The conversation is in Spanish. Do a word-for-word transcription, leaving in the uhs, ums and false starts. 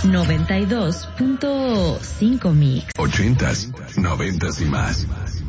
noventa y dos punto cinco Mix. Ochentas, noventas y más.